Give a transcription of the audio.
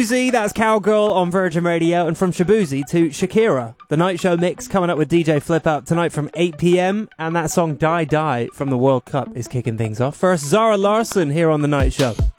Shabuzi, that's Cowgirl on Virgin Radio, and from Shabuzi to Shakira. The Night Show mix coming up with DJ Flip Up tonight from 8 p.m, and that song Die Die from the World Cup is kicking things off. First, Zara Larsson here on The Night Show.